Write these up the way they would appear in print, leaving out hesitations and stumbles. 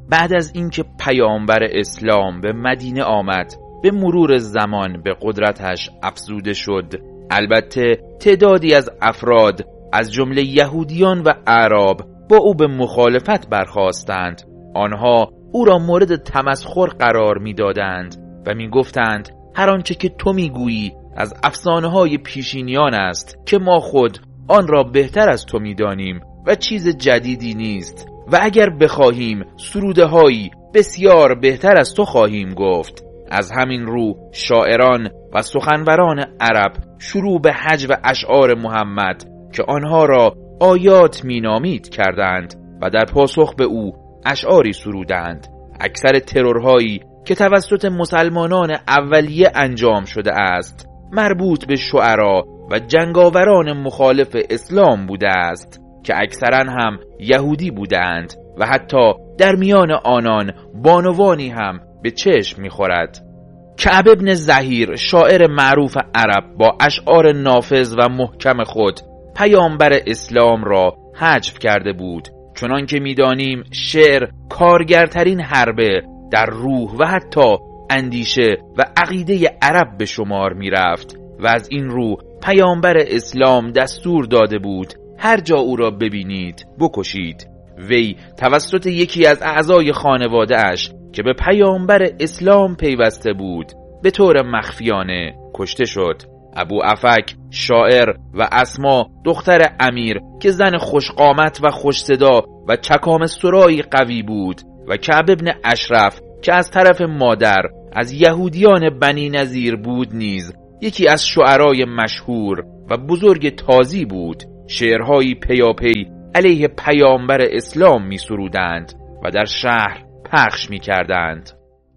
بعد از اینکه پیامبر اسلام به مدینه آمد به مرور زمان به قدرتش افزوده شد. البته تعدادی از افراد از جمله یهودیان و اعراب با او به مخالفت برخاستند. آنها او را مورد تمسخر قرار می‌دادند و می‌گفتند هر آنچه که تو می‌گویی از افسانه‌های پیشینیان است که ما خود آن را بهتر از تو می‌دانیم و چیز جدیدی نیست و اگر بخواهیم سروده‌هایی بسیار بهتر از تو خواهیم گفت. از همین رو شاعران و سخنوران عرب شروع به هجو اشعار محمد که آنها را آیات مینامید کردند و در پاسخ به او اشعاری سرودند. اکثر ترورهایی که توسط مسلمانان اولیه انجام شده است مربوط به شعرا و جنگاوران مخالف اسلام بوده است که اکثرا هم یهودی بودند و حتی در میان آنان بانوانی هم به چشم می‌خورد. کعب ابن زهیر شاعر معروف عرب با اشعار نافذ و محکم خود پیامبر اسلام را حذف کرده بود. چنان که می‌دانیم شعر کارگرترین حربه در روح و حتی اندیشه و عقیده عرب به شمار می‌رفت و از این رو پیامبر اسلام دستور داده بود هر جا او را ببینید بکشید. وی توسط یکی از اعضای خانواده اش که به پیامبر اسلام پیوسته بود به طور مخفیانه کشته شد. ابو افک شاعر و اسما دختر امیر که زن خوشقامت و خوش صدا و چکام سرایی قوی بود و کعب ابن اشرف که از طرف مادر از یهودیان بنی نظیر بود نیز یکی از شعرای مشهور و بزرگ تازی بود. شعرهایی پیاپی علیه پیامبر اسلام می سرودند و در شهر پخش می کردند.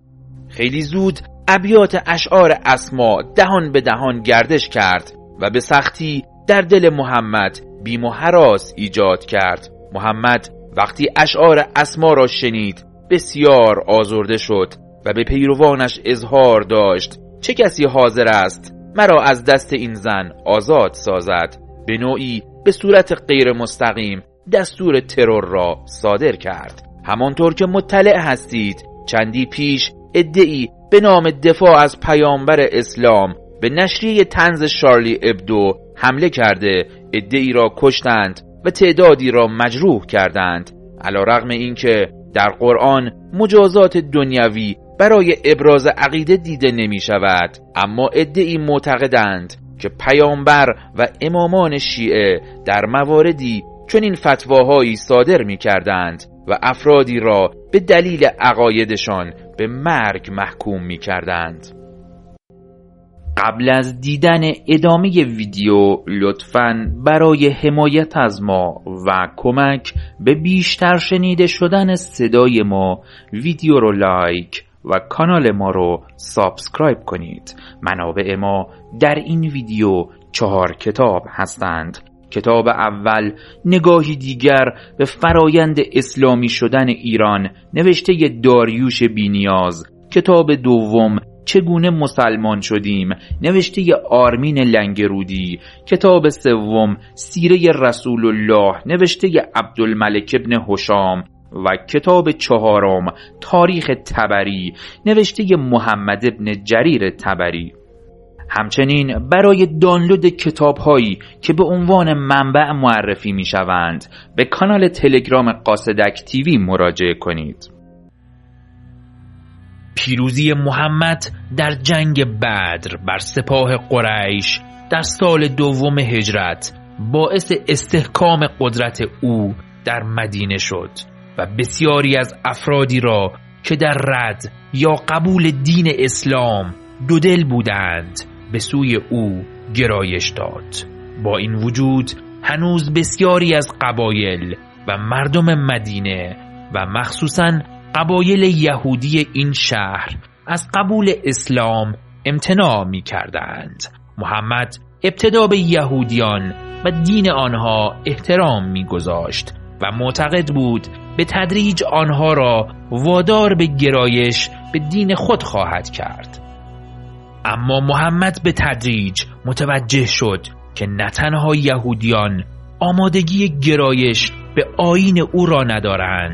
خیلی زود ابیات اشعار اسما دهان به دهان گردش کرد و به سختی در دل محمد بیم و هراس ایجاد کرد. محمد وقتی اشعار اسما را شنید بسیار آزرده شد و به پیروانش اظهار داشت چه کسی حاضر است مرا از دست این زن آزاد سازد. به نوعی به صورت غیر مستقیم دستور ترور را صادر کرد. همانطور که مطلع هستید چندی پیش عده‌ای به نام دفاع از پیامبر اسلام به نشریه طنز شارلی ابدو حمله کرده عده‌ای را کشتند و تعدادی را مجروح کردند. علی‌رغم اینکه در قرآن مجازات دنیوی برای ابراز عقیده دیده نمی شود، اما عده‌ای معتقدند که پیامبر و امامان شیعه در مواردی چنین فتواهایی صادر می کردند و افرادی را به دلیل عقایدشان به مرگ محکوم می کردند. قبل از دیدن ادامه ویدیو لطفاً برای حمایت از ما و کمک به بیشتر شنیده شدن صدای ما ویدیو رو لایک و کانال ما رو سابسکرایب کنید. منابع ما در این ویدیو 4 کتاب هستند. کتاب اول نگاهی دیگر به فرایند اسلامی شدن ایران نوشته داریوش بینیاز. کتاب دوم چگونه مسلمان شدیم نوشته آرمین لنگرودی. کتاب سوم سیره رسول الله نوشته عبدالملک ابن هشام و کتاب چهارم تاریخ طبری نوشته محمد ابن جریر طبری. همچنین برای دانلود کتاب هایی که به عنوان منبع معرفی می شوند به کانال تلگرام قاصدک تیوی مراجعه کنید. پیروزی محمد در جنگ بدر بر سپاه قریش در سال 2 هجرت باعث استحکام قدرت او در مدینه شد و بسیاری از افرادی را که در رد یا قبول دین اسلام دودل بودند به سوی او گرایش داد. با این وجود هنوز بسیاری از قبایل و مردم مدینه و مخصوصاً قبایل یهودی این شهر از قبول اسلام امتناع می کردند. محمد ابتدا به یهودیان و دین آنها احترام می گذاشت و معتقد بود به تدریج آنها را وادار به گرایش به دین خود خواهد کرد. اما محمد به تدریج متوجه شد که نه تنها یهودیان آمادگی گرایش به آیین او را ندارند،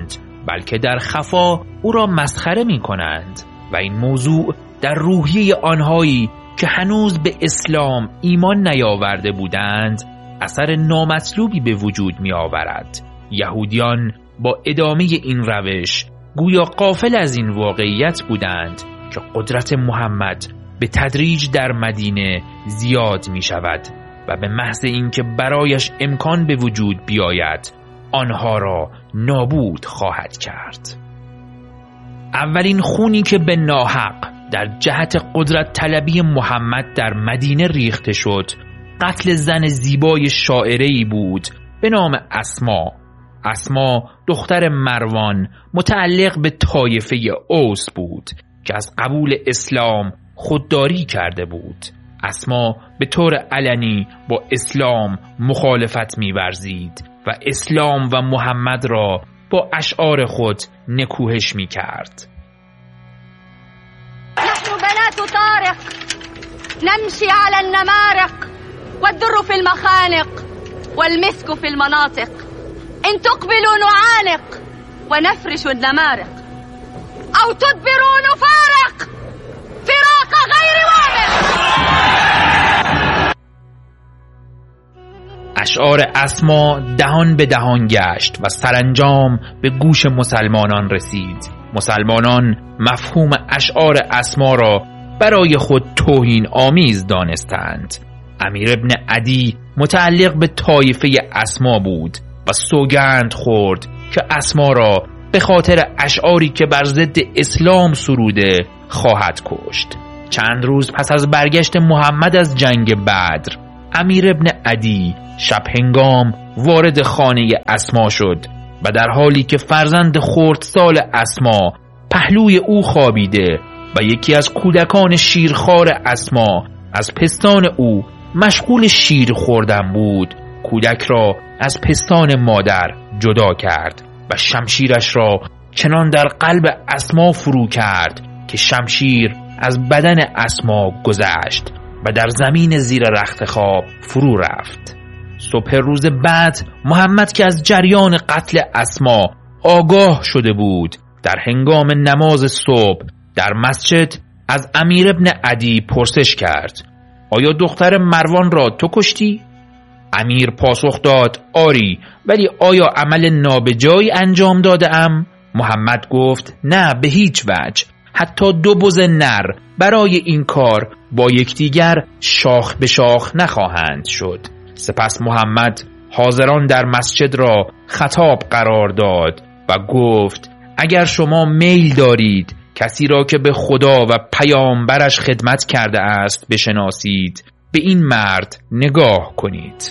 بلکه در خفا او را مسخره می کنند و این موضوع در روحیه آنهایی که هنوز به اسلام ایمان نیاورده بودند اثر نامطلوبی به وجود می آورد. یهودیان با ادامه این روش گویا غافل از این واقعیت بودند که قدرت محمد به تدریج در مدینه زیاد می شود و به محض اینکه برایش امکان به وجود بیاید آنها را نابود خواهد کرد. اولین خونی که به ناحق در جهت قدرت طلبی محمد در مدینه ریخته شد قتل زن زیبای شاعره‌ای بود به نام اسما. اسما دختر مروان متعلق به طایفه اوس بود که از قبول اسلام خودداری کرده بود. اسما به طور علنی با اسلام مخالفت می‌ورزید و اسلام و محمد را با اشعار خود نکوهش می‌کرد. نحن بنات طارق نمشي على النمارق والدر في المخانق والمسك في المناطق إن تقبلوا نعانق ونفرش النمارق أو تدبروا نفارق فراق غير وامق. اشعار اسما دهان به دهان گشت و سرانجام به گوش مسلمانان رسید. مسلمانان مفهوم اشعار اسما را برای خود توهین آمیز دانستند. امیر ابن عدی متعلق به طایفه اسما بود و سوگند خورد که اسما را به خاطر اشعاری که بر ضد اسلام سروده خواهد کشت. چند روز پس از برگشت محمد از جنگ بدر امیر ابن عدی شب هنگام وارد خانه اسما شد و در حالی که فرزند خردسال اسما پهلوی او خوابیده و یکی از کودکان شیرخوار اسما از پستان او مشغول شیر خوردن بود کودک را از پستان مادر جدا کرد و شمشیرش را چنان در قلب اسما فرو کرد که شمشیر از بدن اسما گذشت و در زمین زیر رخت خواب فرو رفت. صبح روز بعد محمد که از جریان قتل اسما آگاه شده بود در هنگام نماز صبح در مسجد از امیر ابن عدی پرسش کرد آیا دختر مروان را تو کشتی؟ امیر پاسخ داد آری، ولی آیا عمل نابجایی انجام داده ام؟ محمد گفت نه به هیچ وجه، حتی 2 بز نر برای این کار با یکدیگر شاخ به شاخ نخواهند شد. سپس محمد حاضران در مسجد را خطاب قرار داد و گفت اگر شما میل دارید کسی را که به خدا و پیامبرش خدمت کرده است بشناسید به این مرد نگاه کنید.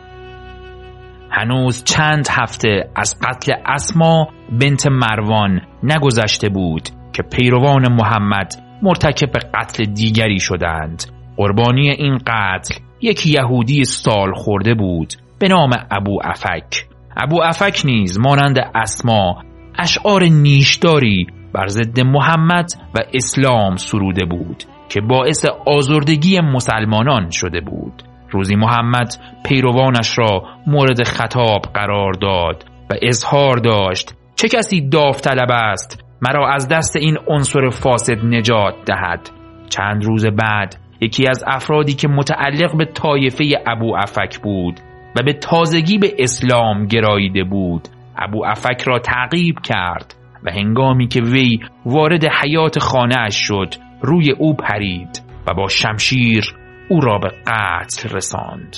هنوز چند هفته از قتل اسما بنت مروان نگذشته بود که پیروان محمد مرتکب قتل دیگری شدند. قربانی این قتل یک یهودی سال خورده بود به نام ابو افک. ابو افک نیز مانند اسما اشعار نیشداری بر ضد محمد و اسلام سروده بود که باعث آزردگی مسلمانان شده بود. روزی محمد پیروانش را مورد خطاب قرار داد و اظهار داشت چه کسی داوطلب است مرا از دست این عنصر فاسد نجات دهد. چند روز بعد یکی از افرادی که متعلق به طایفه ابو افک بود و به تازگی به اسلام گراییده بود ابو افک را تعقیب کرد و هنگامی که وی وارد حیاط خانه اش شد روی او پرید و با شمشیر او را به قتل رساند.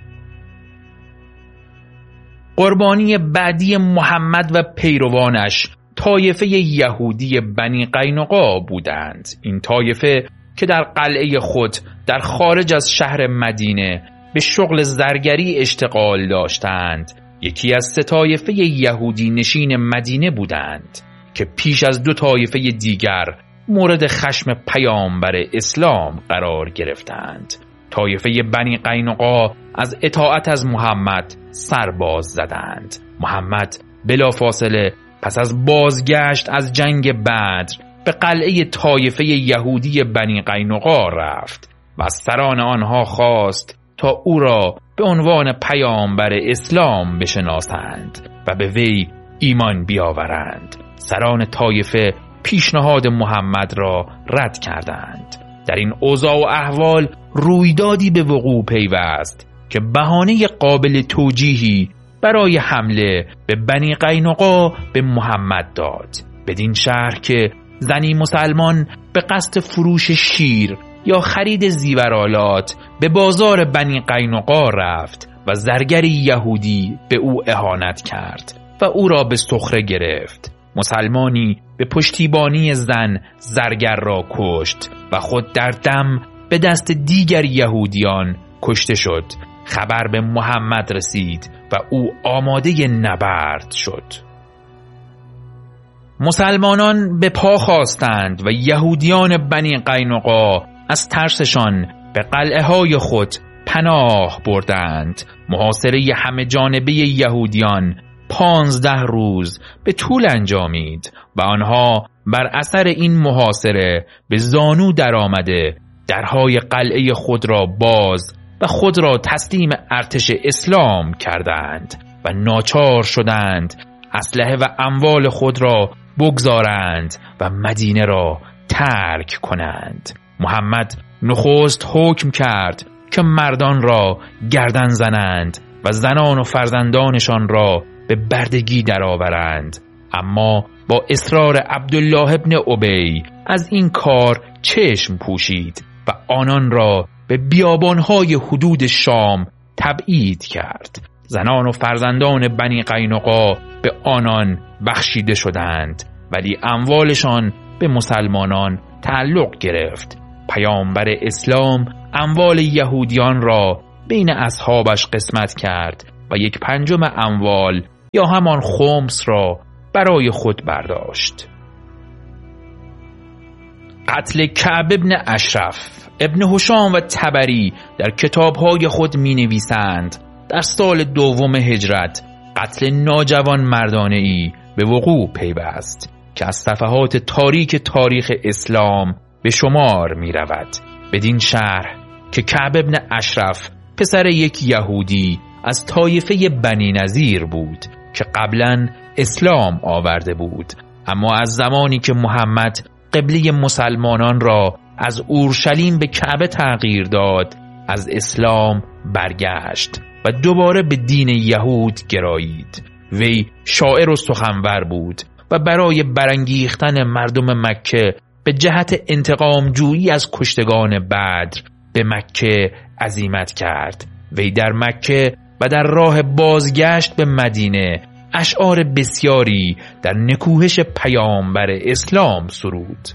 قربانی بعدی محمد و پیروانش طایفه یهودی بنی قینقاع بودند. این طایفه که در قلعه خود در خارج از شهر مدینه به شغل زرگری اشتغال داشتند یکی از 3 طایفه یهودی نشین مدینه بودند که پیش از 2 طایفه دیگر مورد خشم پیامبر اسلام قرار گرفتند. طایفه بنی قینقاع از اطاعت از محمد سرباز زدند. محمد بلافاصله پس از بازگشت از جنگ بدر به قلعه طایفه یهودی بنی قینقاع رفت و از سران آنها خواست تا او را به عنوان پیامبر اسلام بشناسند و به وی ایمان بیاورند سران طایفه پیشنهاد محمد را رد کردند. در این اوضاع و احوال رویدادی به وقوع پیوست که بهانه قابل توجیهی برای حمله به بنی قینقاع به محمد داد. بدین شهر که زنی مسلمان به قصد فروش شیر یا خرید زیورآلات به بازار بنی قینقاع رفت و زرگری یهودی به او اهانت کرد و او را به سخره گرفت. مسلمانی به پشتیبانی زن زرگر را کشت و خود در دم به دست دیگر یهودیان کشته شد. خبر به محمد رسید و او آماده نبرد شد. مسلمانان به پا خاستند و یهودیان بنی قینقاع از ترسشان به قلعه های خود پناه بردند. محاصره همه جانبه یهودیان 15 روز به طول انجامید و آنها بر اثر این محاصره به زانو در آمده درهای قلعه خود را باز و خود را تسلیم ارتش اسلام کردند و ناچار شدند اسلحه و اموال خود را بگذارند و مدینه را ترک کنند. محمد نخست حکم کرد که مردان را گردن زنند و زنان و فرزندانشان را به بردگی درآورند، اما با اصرار عبدالله ابن ابی از این کار چشم پوشید و آنان را به بیابانهای حدود شام تبعید کرد. زنان و فرزندان بنی قینقاع به آنان بخشیده شدند، ولی اموالشان به مسلمانان تعلق گرفت. پیامبر اسلام اموال یهودیان را بین اصحابش قسمت کرد و 1/5 اموال یا همان خمس را برای خود برداشت. قتل کعب ابن اشرف. ابن هشام و طبری در کتابهای خود می نویسند در سال 2 هجرت قتل ناجوان مردانه‌ای به وقوع پیوست که از صفحات تاریک تاریخ اسلام به شمار می رود. بدین شرح که کعب ابن اشرف پسر یک یهودی از طایفه بنی نظیر بود که قبلا اسلام آورده بود، اما از زمانی که محمد قبله مسلمانان را از اورشلیم به کعبه تغییر داد از اسلام برگشت و دوباره به دین یهود گرایید. وی شاعر و سخنور بود و برای برانگیختن مردم مکه به جهت انتقام جویی از کشتگان بدر به مکه عزیمت کرد. وی در مکه و در راه بازگشت به مدینه اشعار بسیاری در نکوهش پیامبر اسلام سرود.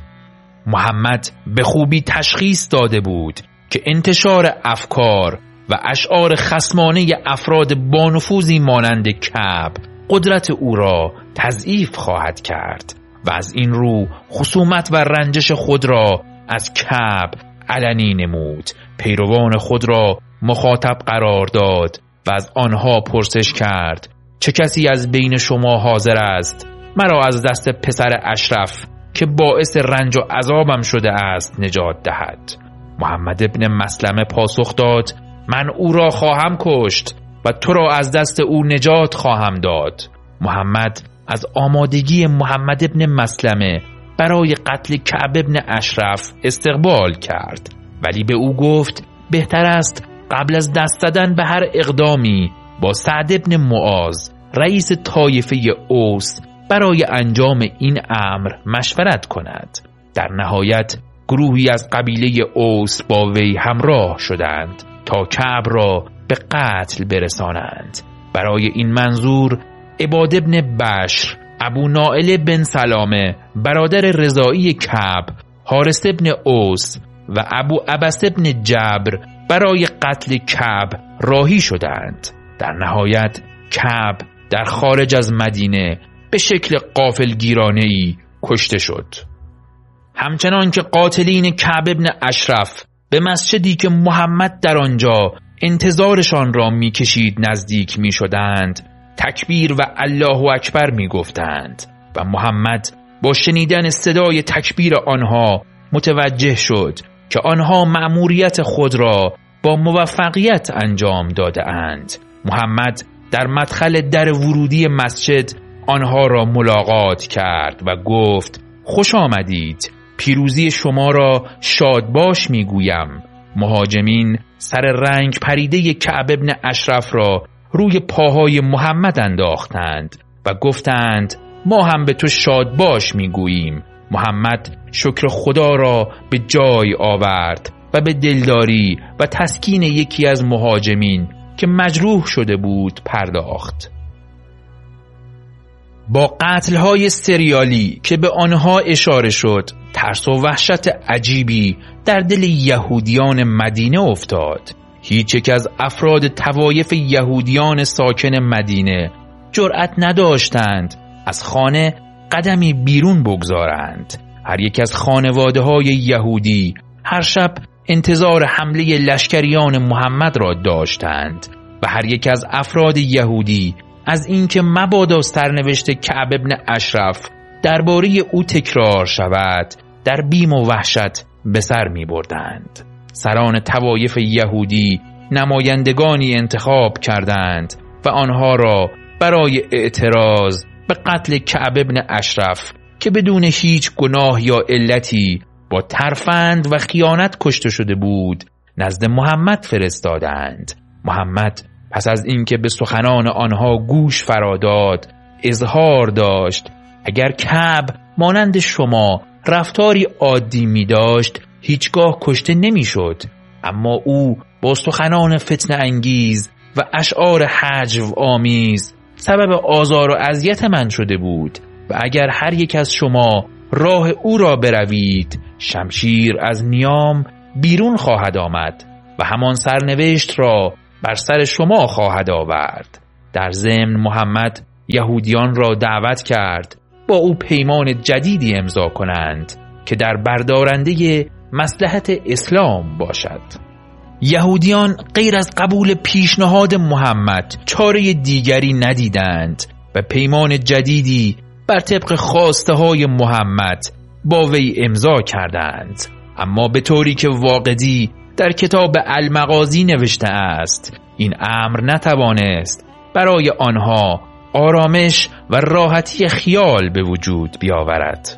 محمد به خوبی تشخیص داده بود که انتشار افکار و اشعار خصمانه افراد بانفوذی مانند کعب قدرت او را تضعیف خواهد کرد و از این رو خصومت و رنجش خود را از کعب علنی نمود. پیروان خود را مخاطب قرار داد و از آنها پرسش کرد چه کسی از بین شما حاضر است مرا از دست پسر اشرف که باعث رنج و عذابم شده است نجات دهد؟ محمد ابن مسلمه پاسخ داد من او را خواهم کشت و تو را از دست او نجات خواهم داد. محمد از آمادگی محمد ابن مسلمه برای قتل کعب ابن اشرف استقبال کرد، ولی به او گفت بهتر است قبل از دست زدن به هر اقدامی با سعد ابن معاذ رئیس طایفه اوس برای انجام این امر مشورت کند. در نهایت گروهی از قبیله اوس با وی همراه شدند تا کعب را به قتل برسانند. برای این منظور عباد ابن بشر، ابو نائل بن سلامه برادر رضایی کعب، حارث ابن اوس و ابو عبس ابن جبر برای قتل کعب راهی شدند. در نهایت کعب در خارج از مدینه به شکل غافلگیرانه‌ای کشته شد. همچنان که قاتلین کعب ابن اشرف به مسجدی که محمد در آنجا انتظارشان را می‌کشید نزدیک می‌شدند، تکبیر و الله اکبر می‌گفتند و محمد با شنیدن صدای تکبیر آنها متوجه شد که آنها مأموریت خود را با موفقیت انجام داده اند. محمد در مدخل در ورودی مسجد آنها را ملاقات کرد و گفت خوش آمدید، پیروزی شما را شادباش میگویم. مهاجمین سر رنگ پریده کعب ابن اشرف را روی پاهای محمد انداختند و گفتند ما هم به تو شادباش میگوییم. محمد شکر خدا را به جای آورد و به دلداری و تسکین یکی از مهاجمین که مجروح شده بود پرداخت. با قتل‌های سریالی که به آنها اشاره شد، ترس و وحشت عجیبی در دل یهودیان مدینه افتاد. هیچ یک از افراد طوایف یهودیان ساکن مدینه جرأت نداشتند از خانه قدمی بیرون بگذارند. هر یک از خانواده‌های یهودی هر شب انتظار حمله لشکریان محمد را داشتند و هر یک از افراد یهودی از اینکه مبادا سرنوشت کعب ابن اشرف درباره او تکرار شود در بیم و وحشت به سر می بردند. سران طوایف یهودی نمایندگانی انتخاب کردند و آنها را برای اعتراض به قتل کعب ابن اشرف که بدون هیچ گناه یا علتی با ترفند و خیانت کشته شده بود نزد محمد فرستادند. محمد پس از اینکه به سخنان آنها گوش فراداد اظهار داشت اگر کعب مانند شما رفتاری عادی می داشت هیچگاه کشته نمی شد، اما او با سخنان فتنه انگیز و اشعار هجو آمیز سبب آزار و اذیت من شده بود و اگر هر یک از شما راه او را بروید شمشیر از نیام بیرون خواهد آمد و همان سرنوشت را بر سر شما خواهد آورد. در ضمن محمد یهودیان را دعوت کرد با او پیمان جدیدی امضا کنند که در بردارنده مصلحت اسلام باشد. یهودیان غیر از قبول پیشنهاد محمد چاره دیگری ندیدند و پیمان جدیدی بر طبق خواسته های محمد با وی امضا کردند، اما به طوری که واقدی در کتاب المغازی نوشته است این امر نتوانست برای آنها آرامش و راحتی خیال به وجود بیاورد.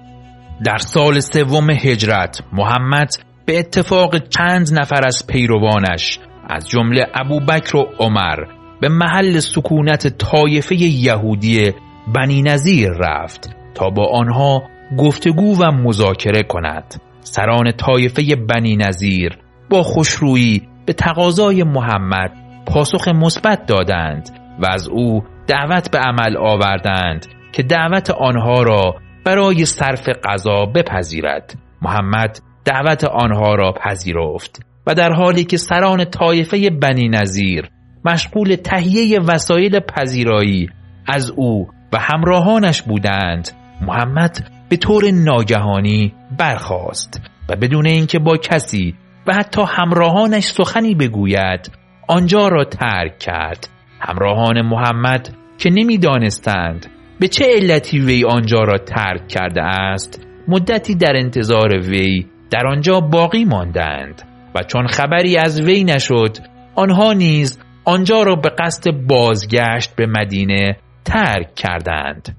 در سال 3 هجرت محمد به اتفاق چند نفر از پیروانش از جمله ابوبکر و عمر به محل سکونت طایفه یهودی بنی نظیر رفت تا با آنها گفتگو و مذاکره کند. سران طایفه بنی نظیر با خوشرویی به تقاضای محمد پاسخ مثبت دادند و از او دعوت به عمل آوردند که دعوت آنها را برای صرف غذا بپذیرد. محمد دعوت آنها را پذیرفت و در حالی که سران طایفه بنی نظیر مشغول تهیه وسایل پذیرایی از او و همراهانش بودند، محمد به طور ناگهانی برخاست و بدون اینکه با کسی و حتی همراهانش سخنی بگوید آنجا را ترک کرد. همراهان محمد که نمی‌دانستند به چه علتی وی آنجا را ترک کرده است مدتی در انتظار وی در آنجا باقی ماندند و چون خبری از وی نشد آنها نیز آنجا را به قصد بازگشت به مدینه ترک کردند.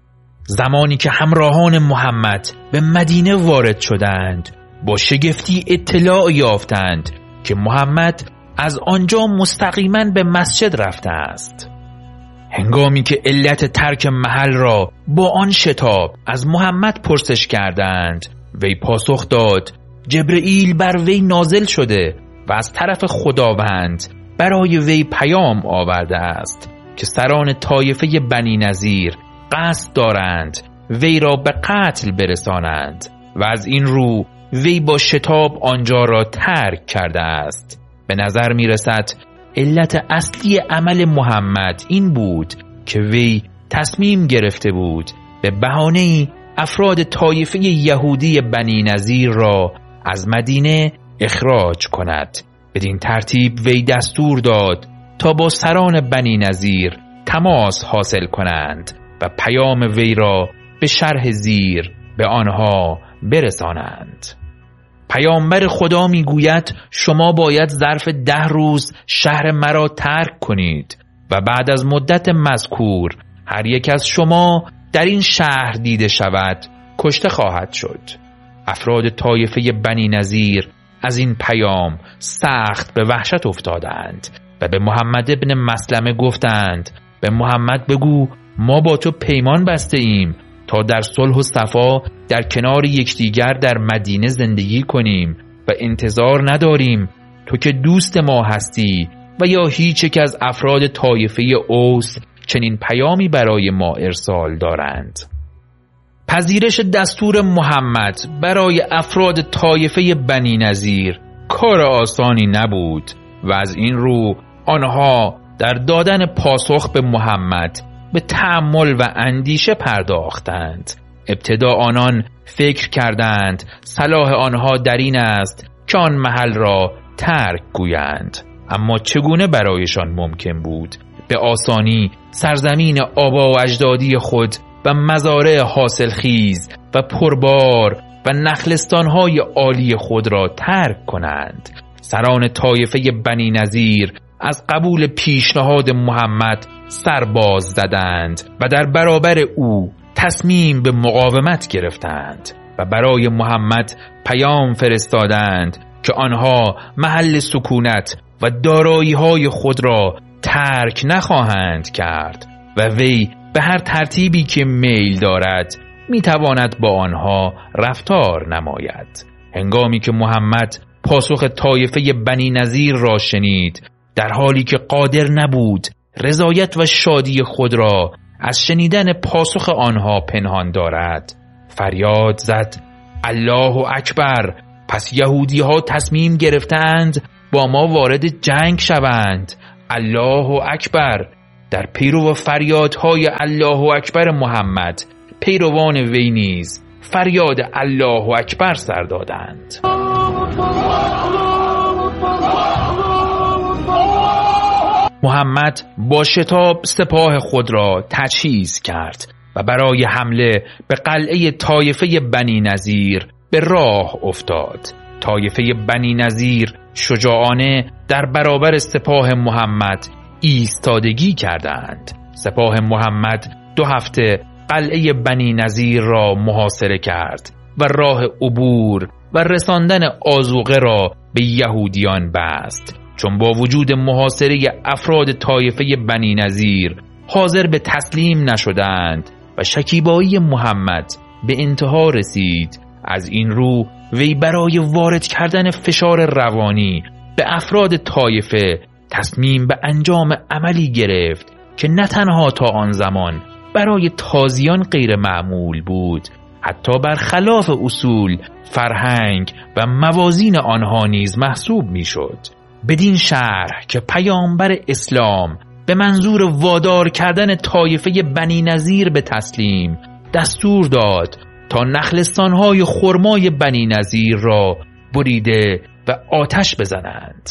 زمانی که همراهان محمد به مدینه وارد شدند با شگفتی اطلاع یافتند که محمد از آنجا مستقیما به مسجد رفته است. هنگامی که علت ترک محل را با آن شتاب از محمد پرسش کردند وی پاسخ داد جبرئیل بر وی نازل شده و از طرف خداوند برای وی پیام آورده است که سران طایفه بنی نظیر قصد دارند وی را به قتل برسانند و از این رو وی با شتاب آنجا را ترک کرده است. به نظر می رسد علت اصلی عمل محمد این بود که وی تصمیم گرفته بود به بهانه‌ای افراد طایفه یهودی بنی نظیر را از مدینه اخراج کند. بدین ترتیب وی دستور داد تا با سران بنی نظیر تماس حاصل کنند و پیام وی را به شرح زیر به آنها برسانند. پیامبر خدا میگوید شما باید ظرف 10 روز شهر مرا ترک کنید و بعد از مدت مذکور هر یک از شما در این شهر دیده شود کشته خواهد شد. افراد طایفه بنی نضیر از این پیام سخت به وحشت افتادند و به محمد ابن مسلمه گفتند: به محمد بگو ما با تو پیمان بسته ایم تا در صلح و صفا در کنار یکدیگر در مدینه زندگی کنیم و انتظار نداریم تو که دوست ما هستی و یا هیچ یک از افراد طایفه اوس چنین پیامی برای ما ارسال دارند. پذیرش دستور محمد برای افراد طایفه بنی نضیر کار آسانی نبود و از این رو آنها در دادن پاسخ به محمد به تأمل و اندیشه پرداختند. ابتدا آنان فکر کردند صلاح آنها در این است که آن محل را ترک گویند، اما چگونه برایشان ممکن بود به آسانی سرزمین آبا و اجدادی خود و مزارع حاصلخیز و پربار و نخلستانهای عالی خود را ترک کنند؟ سران طایفه بنی نضیر از قبول پیشنهاد محمد سرباز زدند و در برابر او تصمیم به مقاومت گرفتند و برای محمد پیام فرستادند که آنها محل سکونت و دارایی‌های خود را ترک نخواهند کرد و وی به هر ترتیبی که میل دارد میتواند با آنها رفتار نماید. هنگامی که محمد پاسخ طایفه بنی نضیر را شنید، در حالی که قادر نبود رضایت و شادی خود را از شنیدن پاسخ آنها پنهان دارد، فریاد زد: الله اکبر! پس یهودی ها تصمیم گرفتند با ما وارد جنگ شوند. الله اکبر! در پیرو فریادهای الله اکبر محمد پیروان وی نیز فریاد الله اکبر سر دادند. محمد با شتاب سپاه خود را تجهیز کرد و برای حمله به قلعه طایفه بنی نضیر به راه افتاد. طایفه بنی نضیر شجاعانه در برابر سپاه محمد ایستادگی کردند. سپاه محمد 2 هفته قلعه بنی نضیر را محاصره کرد و راه عبور و رساندن آذوقه را به یهودیان بست. چون با وجود محاصره افراد طایفه بنی نضیر حاضر به تسلیم نشدند و شکیبایی محمد به انتها رسید، از این رو وی برای وارد کردن فشار روانی به افراد طایفه تصمیم به انجام عملی گرفت که نه تنها تا آن زمان برای تازیان غیر معمول بود، حتی برخلاف اصول، فرهنگ و موازین آنها نیز محسوب میشد. بدین شرح که پیامبر اسلام به منظور وادار کردن طایفه بنی نضیر به تسلیم دستور داد تا نخلستانهای خرمای بنی نضیر را بریده و آتش بزنند.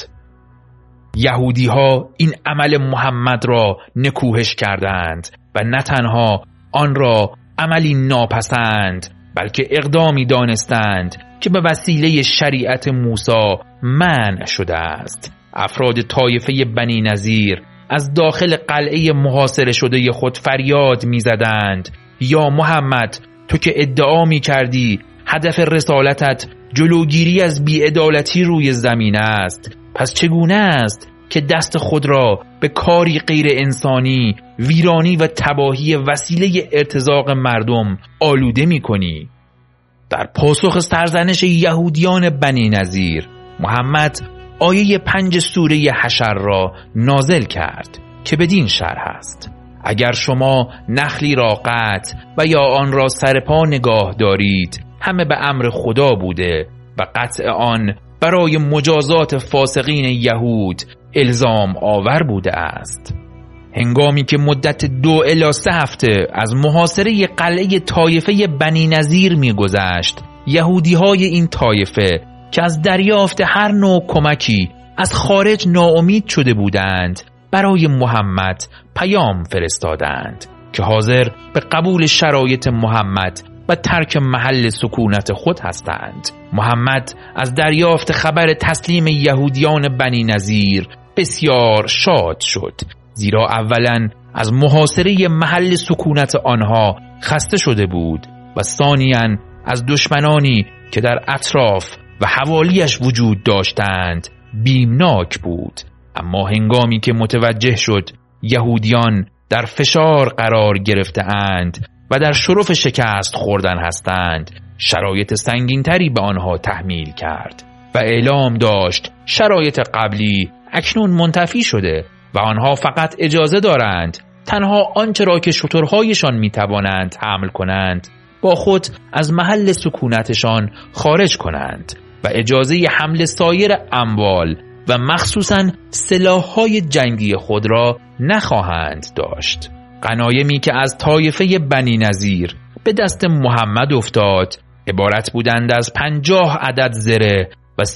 یهودی ها این عمل محمد را نکوهش کردند و نه تنها آن را عملی ناپسند بلکه اقدامی دانستند که به وسیله شریعت موسی منع شده است. افراد طایفه بنی نضیر از داخل قلعه محاصره شده خود فریاد می‌زدند: یا محمد، تو که ادعا می‌کردی هدف رسالتت جلوگیری از بی‌عدالتی روی زمین است، پس چگونه است که دست خود را به کاری غیر انسانی، ویرانی و تباهی وسیله ارتزاق مردم آلوده می‌کنی؟ در پاسخ سرزنش یهودیان بنی نضیر، محمد آیه 5 سوره حشر را نازل کرد که بدین شرح است: اگر شما نخلی را قطع و یا آن را سرپا نگاه دارید، همه به امر خدا بوده و قطع آن برای مجازات فاسقین یهود الزام آور بوده است. هنگامی که مدت 2 الی 3 هفته از محاصره قلعه طایفه بنی نضیر می‌گذشت، یهودی‌های این طایفه که از دریافت هر نوع کمکی از خارج ناامید شده بودند، برای محمد پیام فرستادند که حاضر به قبول شرایط محمد و ترک محل سکونت خود هستند. محمد از دریافت خبر تسلیم یهودیان بنی نضیر بسیار شاد شد زیرا اولا از محاصره محل سکونت آنها خسته شده بود و ثانیاً از دشمنانی که در اطراف و حوالیش وجود داشتند بیمناک بود. اما هنگامی که متوجه شد یهودیان در فشار قرار گرفته اند و در شرف شکست خوردن هستند، شرایط سنگینتری به آنها تحمیل کرد و اعلام داشت شرایط قبلی اکنون منتفی شده و آنها فقط اجازه دارند تنها آنچه را که شترهایشان میتوانند حمل کنند با خود از محل سکونتشان خارج کنند و اجازه حمل سایر اموال و مخصوصاً سلاح‌های جنگی خود را نخواهند داشت. غنایمی که از طایفه بنی نضیر به دست محمد افتاد عبارت بودند از 50 عدد زره و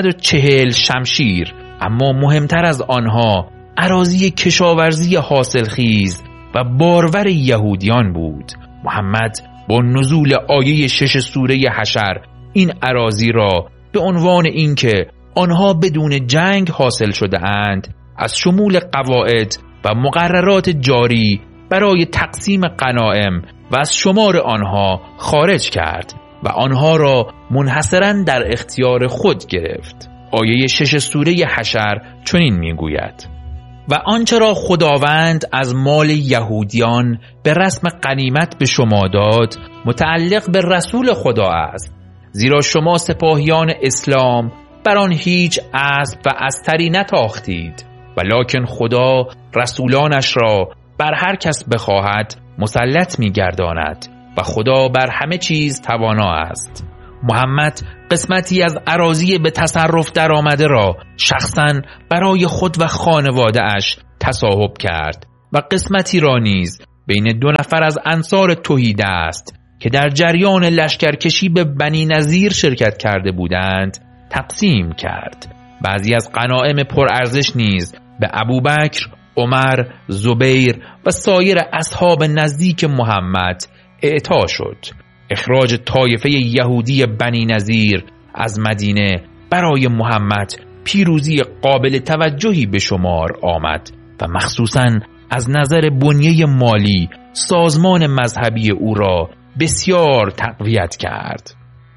340 شمشیر، اما مهمتر از آنها اراضی کشاورزی حاصلخیز و بارور یهودیان بود. محمد با نزول آیه 6 سوره حشر این اراضی را به عنوان اینکه آنها بدون جنگ حاصل شده اند از شمول قواعد و مقررات جاری برای تقسیم غنایم و از شمار آنها خارج کرد و آنها را منحصراً در اختیار خود گرفت. آیه 6 سوره حشر چنین میگوید: و آنچه را خداوند از مال یهودیان به رسم غنیمت به شما داد متعلق به رسول خدا است، زیرا شما سپاهیان اسلام بر آن هیچ اسب و استری نتاختید، ولکن خدا رسولانش را بر هر کس بخواهد مسلط می‌گرداند و خدا بر همه چیز توانا است. محمد قسمتی از اراضی به تصرف در آمده را شخصاً برای خود و خانواده اش تصاحب کرد و قسمتی را نیز بین 2 نفر از انصار توحیده است که در جریان لشکرکشی به بنی نضیر شرکت کرده بودند تقسیم کرد. بعضی از غنایم پرارزش نیز به ابوبکر، عمر، زبیر و سایر اصحاب نزدیک محمد اعطا شد. اخراج طایفه یهودی بنی نضیر از مدینه برای محمد پیروزی قابل توجهی به شمار آمد و مخصوصاً از نظر بنیه مالی سازمان مذهبی او را بسیار تقویت کرد.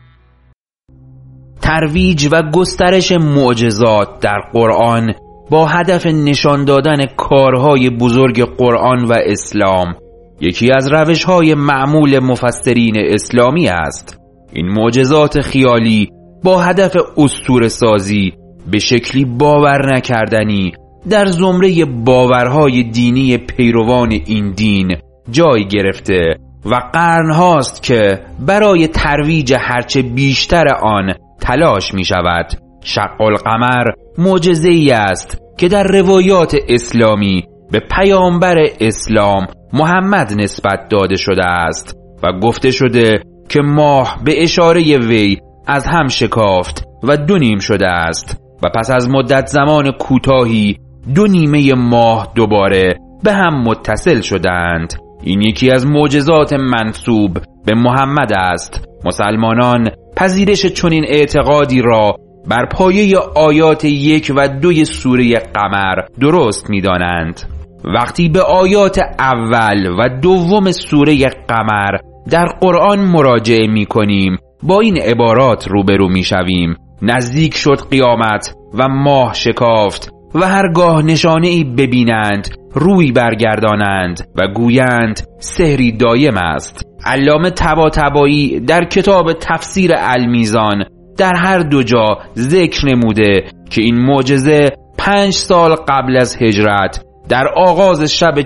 ترویج و گسترش معجزات در قرآن با هدف نشان دادن کارهای بزرگ قرآن و اسلام یکی از روش‌های معمول مفسرین اسلامی است. این معجزات خیالی با هدف اسطوره سازی به شکلی باور نکردنی در زمره باورهای دینی پیروان این دین جای گرفته و قرن‌هاست که برای ترویج هرچه بیشتر آن تلاش می شود. شق القمر معجزه‌ای است که در روایات اسلامی به پیامبر اسلام محمد نسبت داده شده است و گفته شده که ماه به اشاره وی از هم شکافت و 2 نیم شده است و پس از مدت زمان کوتاهی 2 نیمه ماه دوباره به هم متصل شدند. این یکی از معجزات منسوب به محمد است. مسلمانان پذیرش چنین اعتقادی را بر پایه آیات 1 و 2 سوره قمر درست می دانند. وقتی به آیات اول و 2 سوره قمر در قرآن مراجعه می کنیم با این عبارات روبرو می شویم: نزدیک شد قیامت و ماه شکافت و هرگاه نشانه‌ای ببینند روی برگردانند و گویند سحری دایم است. علامه طباطبایی در کتاب تفسیر المیزان در هر 2 جا ذکر نموده که این معجزه 5 سال قبل از هجرت در آغاز شب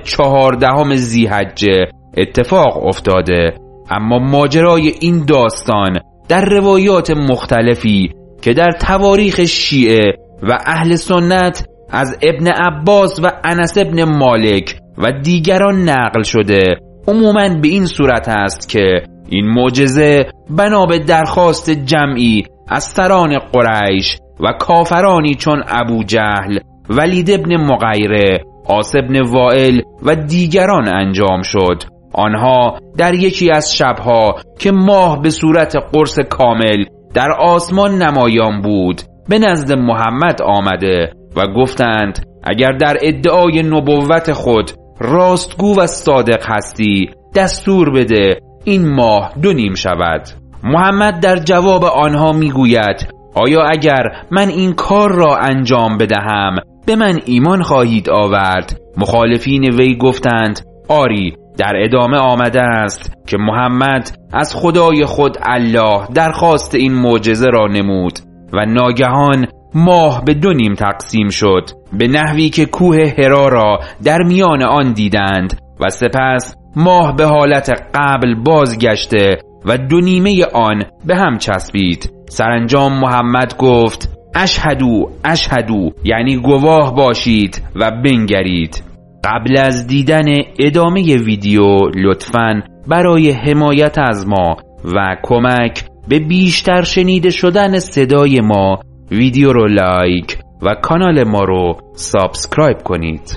14 ذی‌حجه اتفاق افتاده. اما ماجرای این داستان در روایات مختلفی که در تواریخ شیعه و اهل سنت از ابن عباس و انس ابن مالک و دیگران نقل شده عموماً به این صورت است که این معجزه بنا به درخواست جمعی از سران قریش و کافرانی چون ابو جهل، ولید ابن مغیره، عاص ابن وائل و دیگران انجام شد. آنها در یکی از شبها که ماه به صورت قرص کامل در آسمان نمایان بود به نزد محمد آمده و گفتند اگر در ادعای نبوت خود راستگو و صادق هستی دستور بده این ماه 2 شود. محمد در جواب آنها میگوید آیا اگر من این کار را انجام بدهم به من ایمان خواهید آورد؟ مخالفین وی گفتند آری. در ادامه آمده است که محمد از خدای خود الله درخواست این معجزه را نمود و ناگهان ماه به 2 تقسیم شد، به نحوی که کوه حرا را در میان آن دیدند و سپس ماه به حالت قبل بازگشته و 2 آن به هم چسبید. سرانجام محمد گفت اشهدو اشهدو، یعنی گواه باشید و بنگرید. قبل از دیدن ادامه ویدیو لطفاً برای حمایت از ما و کمک به بیشتر شنیده شدن صدای ما ویدیو رو لایک و کانال ما رو سابسکرایب کنید.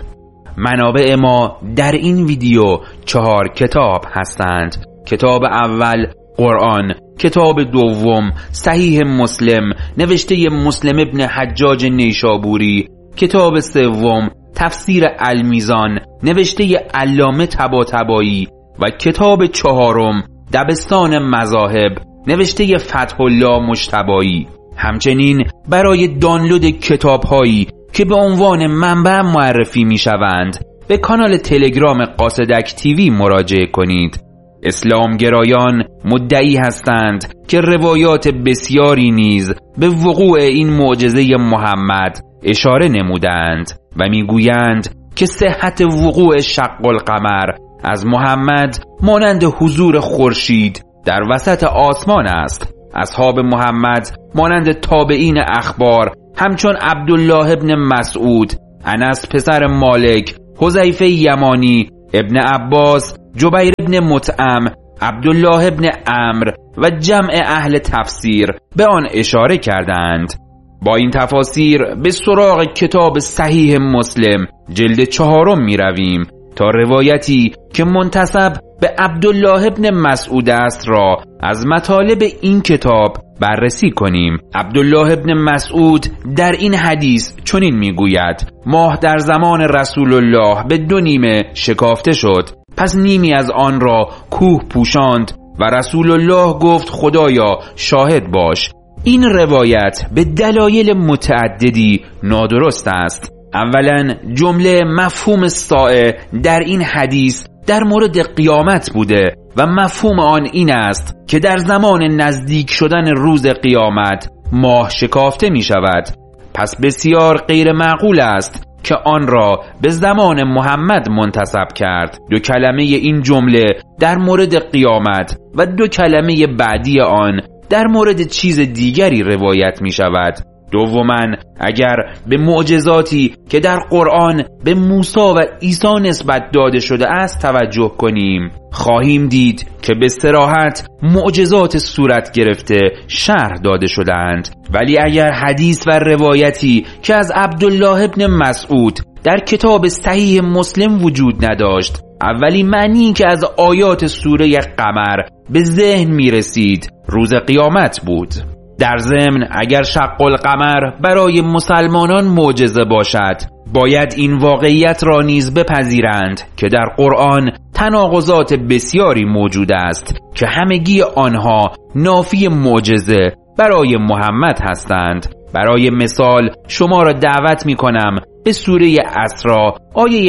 منابع ما در این ویدیو 4 کتاب هستند. کتاب اول قرآن، کتاب دوم صحیح مسلم نوشته مسلم ابن حجاج نیشابوری، کتاب سوم تفسیر المیزان نوشته علامه طباطبایی و کتاب 4 دبستان مذاهب نوشته فتح الله مجتبایی. همچنین برای دانلود کتاب‌هایی که به عنوان منبع معرفی می‌شوند به کانال تلگرام قاصدک تیوی مراجعه کنید. اسلامگرایان مدعی هستند که روایات بسیاری نیز به وقوع این معجزه محمد اشاره نمودند و میگویند که صحت وقوع شق القمر از محمد مانند حضور خورشید در وسط آسمان است. اصحاب محمد مانند تابعین اخبار همچون عبدالله ابن مسعود، انس پسر مالک، حذیفه یمانی، ابن عباس، جبیر ابن مطعم، عبدالله ابن عمرو و جمع اهل تفسیر به آن اشاره کردند. با این تفاسیر به سراغ کتاب صحیح مسلم جلد 4 می رویم تا روایتی که منتسب به عبدالله ابن مسعود است را از مطالب این کتاب بررسی کنیم. عبدالله ابن مسعود در این حدیث چنین میگوید: ماه در زمان رسول الله به 2 شکافته شد، پس نیمی از آن را کوه پوشاند و رسول الله گفت خدایا شاهد باش. این روایت به دلایل متعددی نادرست است. اولا جمله مفهوم ساعه در این حدیث در مورد قیامت بوده و مفهوم آن این است که در زمان نزدیک شدن روز قیامت ماه شکافته می شود. پس بسیار غیر معقول است که آن را به زمان محمد منتسب کرد. 2 کلمه این جمله در مورد قیامت و 2 کلمه بعدی آن در مورد چیز دیگری روایت می شود. دوماً اگر به معجزاتی که در قرآن به موسی و عیسی نسبت داده شده است توجه کنیم، خواهیم دید که به صراحت معجزات صورت گرفته شرح داده شدند. ولی اگر حدیث و روایتی که از عبدالله ابن مسعود در کتاب صحیح مسلم وجود نداشت، اولین معنی که از آیات سوره قمر به ذهن می رسید روز قیامت بود. در ضمن اگر شق القمر برای مسلمانان معجزه باشد، باید این واقعیت را نیز بپذیرند که در قرآن تناقضات بسیاری موجود است که همگی آنها نافی معجزه برای محمد هستند. برای مثال شما را دعوت می کنم به سوره اسراء آیه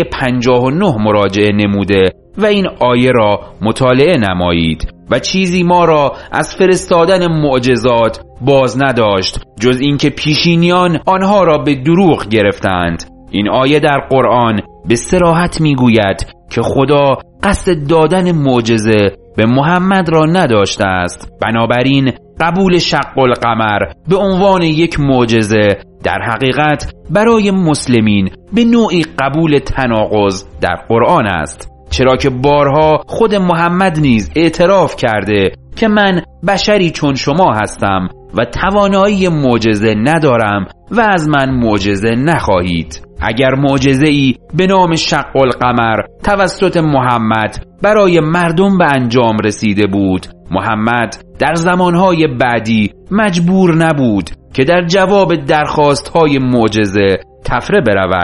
59 مراجعه نموده و این آیه را مطالعه نمایید و چیزی ما را از فرستادن معجزات باز نداشت جز اینکه پیشینیان آنها را به دروغ گرفتند. این آیه در قرآن به صراحت میگوید که خدا قصد دادن معجزه به محمد را نداشته است. بنابراین قبول شق القمر به عنوان یک معجزه در حقیقت برای مسلمین به نوعی قبول تناقض در قرآن است، چرا که بارها خود محمد نیز اعتراف کرده که من بشری چون شما هستم و توانایی معجزه ندارم و از من معجزه نخواهید. اگر معجزه‌ای به نام شق القمر توسط محمد برای مردم به انجام رسیده بود، محمد در زمانهای بعدی مجبور نبود که در جواب درخواستهای معجزه تفره برود،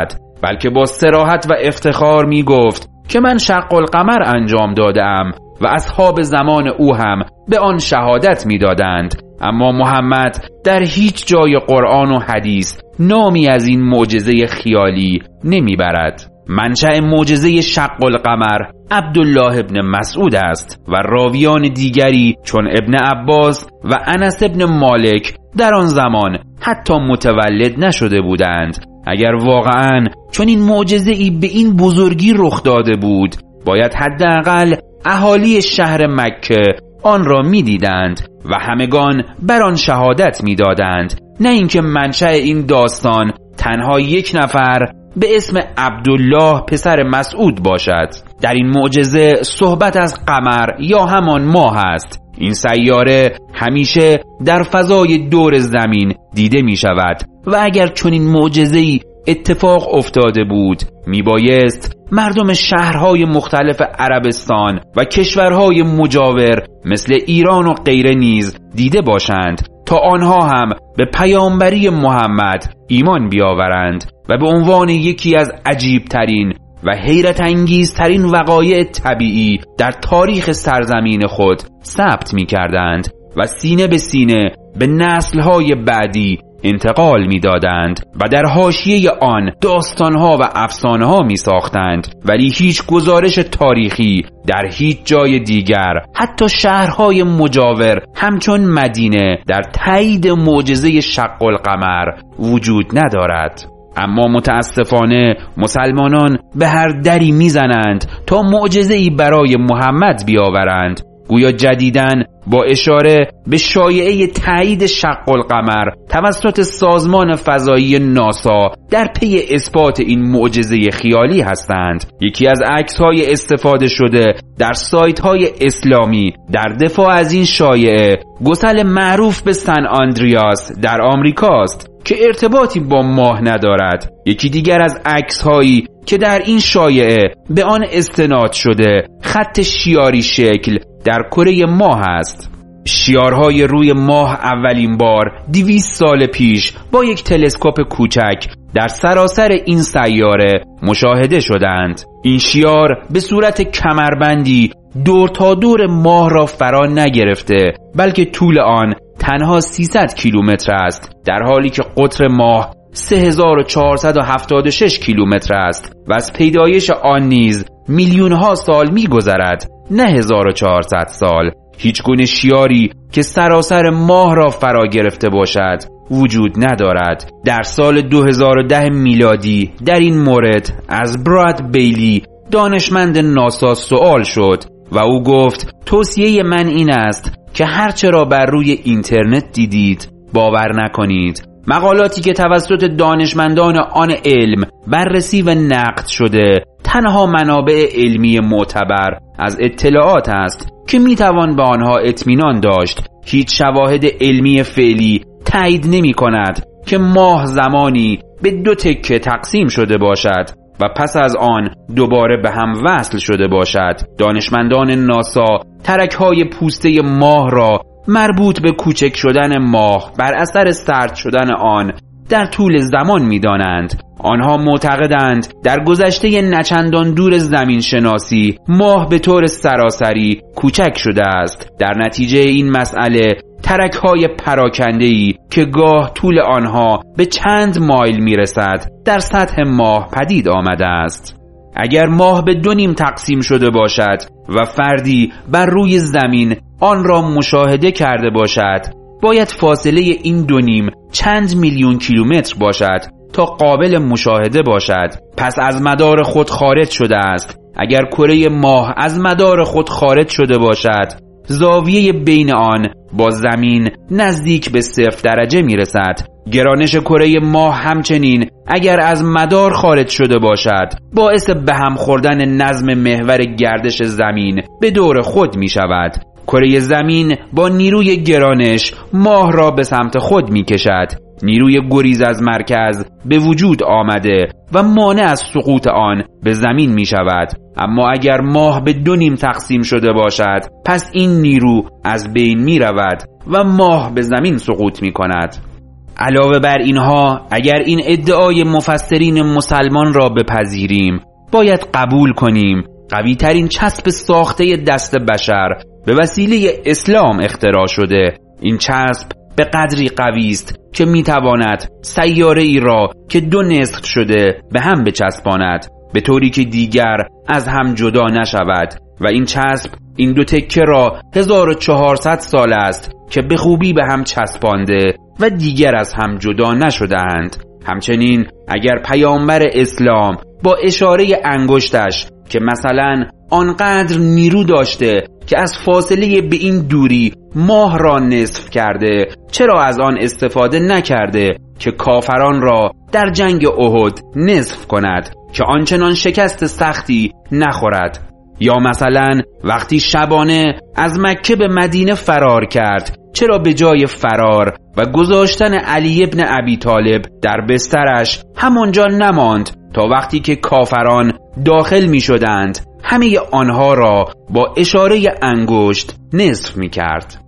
بلکه با صراحت و افتخار می گفت که من شق القمر انجام دادم و اصحاب زمان او هم به آن شهادت می دادند. اما محمد در هیچ جای قرآن و حدیث نامی از این معجزه خیالی نمی برد. منشأ معجزه شق القمر عبدالله ابن مسعود است و راویان دیگری چون ابن عباس و انس ابن مالک در آن زمان حتی متولد نشده بودند. اگر واقعاً چون این معجزه‌ای به این بزرگی رخ داده بود، باید حداقل اهالی شهر مکه آن را می دیدند و همگان بر آن شهادت می دادند، نه اینکه منشأ این داستان تنها یک نفر به اسم عبدالله پسر مسعود باشد. در این معجزه صحبت از قمر یا همان ماه است. این سیاره همیشه در فضای دور زمین دیده می شود و اگر چنین معجزه‌ای اتفاق افتاده بود، می بایست مردم شهرهای مختلف عربستان و کشورهای مجاور مثل ایران و غیره نیز دیده باشند تا آنها هم به پیامبری محمد ایمان بیاورند و به عنوان یکی از عجیبترین و حیرت انگیزترین وقایع طبیعی در تاریخ سرزمین خود ثبت می کردند و سینه به سینه به نسل‌های بعدی انتقال می دادند و در حاشیه آن داستانها و افسانه‌ها می ساختند، ولی هیچ گزارش تاریخی در هیچ جای دیگر، حتی شهرهای مجاور همچون مدینه، در تایید معجزه شق القمر وجود ندارد. اما متاسفانه مسلمانان به هر دری میزنند تا معجزه‌ای برای محمد بیاورند، گویا جدیداً با اشاره به شایعه تایید شق القمر توسط سازمان فضایی ناسا در پی اثبات این معجزه خیالی هستند. یکی از عکس‌های استفاده شده در سایت‌های اسلامی در دفاع از این شایعه گسل معروف به سن آندریاس در آمریکاست که ارتباطی با ماه ندارد. یکی دیگر از عکس‌هایی که در این شایعه به آن استناد شده خط شیاری شکل در کره ماه است. شیارهای روی ماه اولین بار 200 سال پیش با یک تلسکوپ کوچک در سراسر این سیاره مشاهده شدند. این شیار به صورت کمربندی دور تا دور ماه را فرا نگرفته، بلکه طول آن تنها 300 کیلومتر است، در حالی که قطر ماه 3476 کیلومتر است و از پیدایش آن نیز میلیون‌ها سال می‌گذرد، نه 1400 سال. هیچ گونه شیاری که سراسر ماه را فرا گرفته باشد وجود ندارد. در سال 2010 میلادی در این مورد از براد بیلی دانشمند ناسا سوال شد و او گفت توصیه من این است که هرچه را بر روی اینترنت دیدید باور نکنید. مقالاتی که توسط دانشمندان آن علم بررسی و نقد شده تنها منابع علمی معتبر از اطلاعات است که میتوان به آنها اطمینان داشت. هیچ شواهد علمی فعلی تایید نمی کند که ماه زمانی به 2 تکه تقسیم شده باشد و پس از آن دوباره به هم وصل شده باشد. دانشمندان ناسا ترک‌های پوسته ماه را مربوط به کوچک شدن ماه بر اثر سرد شدن آن در طول زمان می‌دانند. آنها معتقدند در گذشته نچندان دور زمین شناسی ماه به طور سراسری کوچک شده است. در نتیجه این مسئله ترک‌های پراکنده‌ای که گاه طول آنها به چند مایل می‌رسد در سطح ماه پدید آمده است. اگر ماه به 2 نیم تقسیم شده باشد و فردی بر روی زمین آن را مشاهده کرده باشد، باید فاصله این 2 نیم چند میلیون کیلومتر باشد تا قابل مشاهده باشد. پس از مدار خود خارج شده است. اگر کره ماه از مدار خود خارج شده باشد، زاویه بین آن با زمین نزدیک به 0 درجه می رسد. گرانش کره ماه همچنین اگر از مدار خارج شده باشد باعث به هم خوردن نظم محور گردش زمین به دور خود می شود. کره زمین با نیروی گرانش ماه را به سمت خود می کشد. نیروی گریز از مرکز به وجود آمده و مانع از سقوط آن به زمین می شود. اما اگر ماه به 2 نیم تقسیم شده باشد، پس این نیرو از بین می رود و ماه به زمین سقوط می کند. علاوه بر اینها اگر این ادعای مفسرین مسلمان را بپذیریم باید قبول کنیم قوی ترین چسب ساخته دست بشر به وسیله اسلام اختراع شده. این چسب به قدری قوی است که میتواند سیاره ای را که دو نصف شده به هم بچسباند به طوری که دیگر از هم جدا نشود و این چسب این دو تکه را 1400 سال است که به خوبی به هم چسبانده و دیگر از هم جدا نشده‌اند. همچنین اگر پیامبر اسلام با اشاره انگشتش که مثلا آنقدر نیرو داشته که از فاصله به این دوری ماه را نصف کرده، چرا از آن استفاده نکرده که کافران را در جنگ احد نصف کند که آنچنان شکست سختی نخورد؟ یا مثلا وقتی شبانه از مکه به مدینه فرار کرد، چرا به جای فرار و گذاشتن علی ابن ابی طالب در بسترش همانجا نماند تا وقتی که کافران داخل می شدند همه آنها را با اشاره انگشت نصف می کرد؟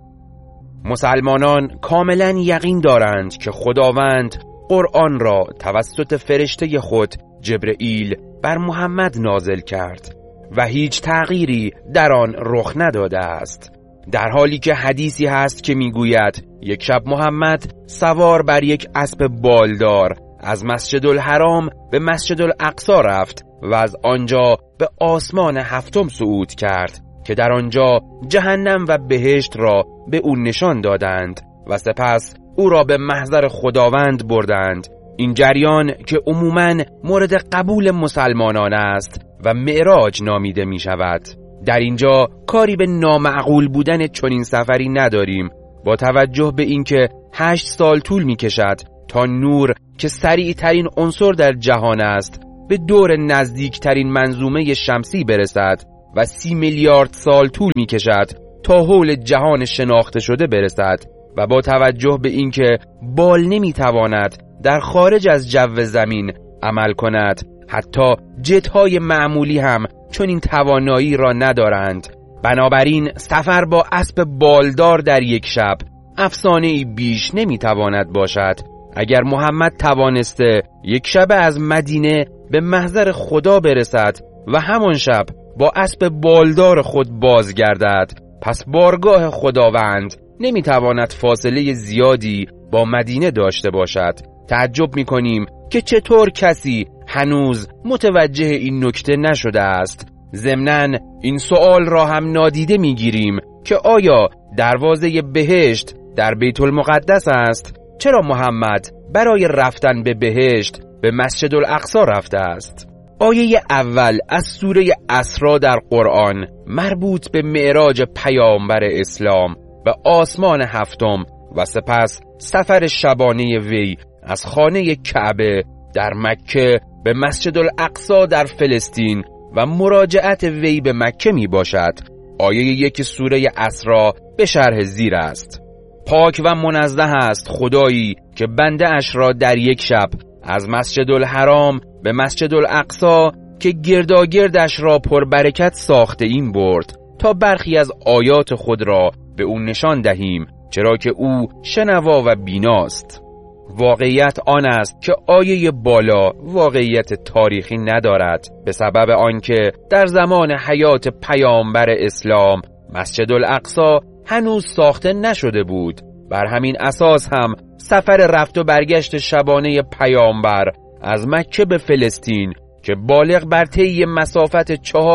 مسلمانان کاملا یقین دارند که خداوند قرآن را توسط فرشته خود جبرئیل بر محمد نازل کرد و هیچ تغییری در آن رخ نداده است، در حالی که حدیثی هست که میگوید یک شب محمد سوار بر یک اسب بالدار از مسجد الحرام به مسجد الاقصی رفت و از آنجا به آسمان هفتم صعود کرد که در آنجا جهنم و بهشت را به او نشان دادند و سپس او را به محضر خداوند بردند. این جریان که عموماً مورد قبول مسلمانان است و معراج نامیده می شود. در اینجا کاری به نامعقول بودن چنین سفری نداریم، با توجه به اینکه 8 سال طول می کشد تا نور که سریع ترین عنصر در جهان است به دور نزدیک ترین منظومه شمسی برسد و 30 میلیارد سال طول می کشد تا حول جهان شناخته شده برسد و با توجه به اینکه بال نمی تواند در خارج از جو زمین عمل کند، حتی جت‌های معمولی هم چون این توانایی را ندارند. بنابراین سفر با اسب بالدار در یک شب افسانه‌ای بیش نمیتواند باشد. اگر محمد توانسته یک شب از مدینه به محضر خدا برسد و همان شب با اسب بالدار خود بازگردد، پس بارگاه خداوند نمیتواند فاصله زیادی با مدینه داشته باشد. تعجب میکنیم که چطور کسی هنوز متوجه این نکته نشده است. ضمناً این سوال را هم نادیده میگیریم که آیا دروازه بهشت در بیت المقدس است؟ چرا محمد برای رفتن به بهشت به مسجد الاقصی رفته است؟ آیه اول از سوره اسراء در قرآن مربوط به معراج پیامبر اسلام به آسمان هفتم و سپس سفر شبانه وی از خانه کعبه در مکه به مسجد الاقصی در فلسطین و مراجعت وی به مکه می باشد. آیه 1 سوره اسراء به شرح زیر است: پاک و منزه است خدایی که بنده اش را در یک شب از مسجد الحرام به مسجد الاقصی که گرداگردش را پر برکت ساخته این برد تا برخی از آیات خود را به او نشان دهیم، چرا که او شنوا و بیناست. واقعیت آن است که آیه بالا واقعیت تاریخی ندارد، به سبب آنکه در زمان حیات پیامبر اسلام مسجد الاقصی هنوز ساخته نشده بود. بر همین اساس هم سفر رفت و برگشت شبانه پیامبر از مکه به فلسطین که بالغ بر طی مسافت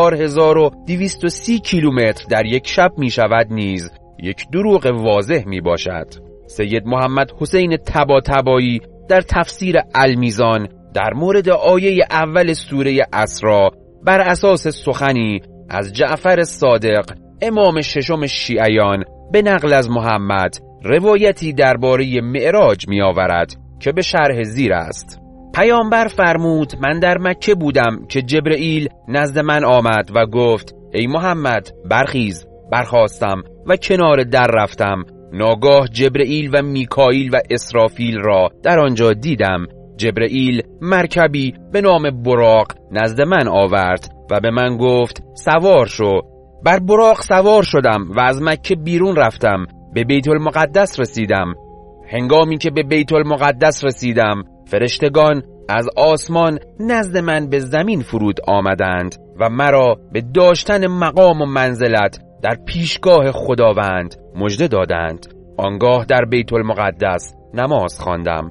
4230 کیلومتر در یک شب می شود نیز یک دروغ واضح می باشد. سید محمد حسین طباطبایی در تفسیر المیزان در مورد آیه اول سوره اسراء بر اساس سخنی از جعفر صادق امام ششم شیعیان به نقل از محمد روایتی درباره معراج می آورد که به شرح زیر است: پیامبر فرمود من در مکه بودم که جبرئیل نزد من آمد و گفت ای محمد برخیز. برخاستم و کنار در رفتم. ناگاه جبرئیل و میکائیل و اسرافیل را در آنجا دیدم. جبرئیل مرکبی به نام براق نزد من آورد و به من گفت سوار شو. بر براق سوار شدم و از مکه بیرون رفتم، به بیت المقدس رسیدم. هنگامی که به بیت المقدس رسیدم، فرشتگان از آسمان نزد من به زمین فرود آمدند و مرا به داشتن مقام و منزلت در پیشگاه خداوند مژده دادند. آنگاه در بیت المقدس نماز خواندم.